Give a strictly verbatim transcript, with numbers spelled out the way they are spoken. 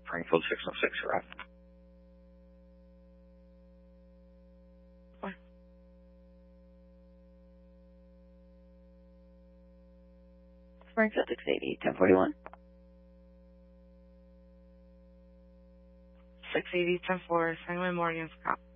Springfield six oh six, you're up. Springfield six eighty, ten forty-one. six eighty, ten four, Sangamon Morgan, Scott.